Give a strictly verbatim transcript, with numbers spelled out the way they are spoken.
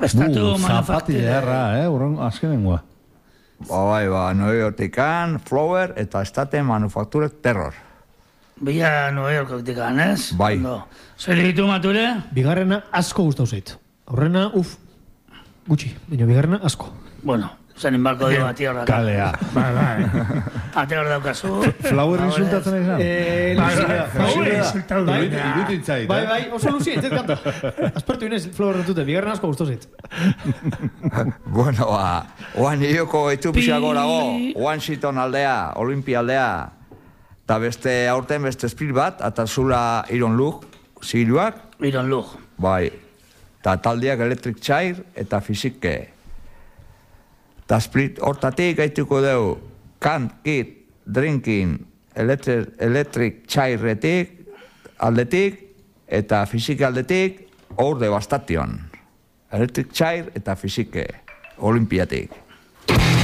Estatu Zapati manufaktura. derra, eh, urron azkenengoa. Ba, bai, ba, New Yorkikan, Flower eta Estate Manufakture Terror. Bila Nueva Yorkok ez? Bai. Zer ditu mature? Bigarrena asko gustau zait. Aurrena, uf, gutxi, baina bigarrena asko. Bueno, zen inbalko dio ati horrak. Kalea. Bai, bai. Ate hor daukazu. Flower insultatzen izan? Eh, Bai, Lucia, bai, Flower insultatu du. Bai, Iruditzen zait, bai, eh? bai, oso Lucia, entzet kanta. Aspertu inez, Flower dutute, bigarrena asko gustau zait. Bueno, ba, oan ioko gaitu pixak gorago, Washington aldea, Olimpia aldea, eta beste aurten beste esprit bat, eta zula Iron Lug, zigiluak, Iron Lug. bai, eta taldeak Electric Chair eta Fizike. Eta split hortatik gaituko dugu, Can't Keep Drinking Electric, electric Chairretik, aldetik, eta Fizike aldetik, Our Devastation. Electric Chair eta Fizike, Olimpiatik.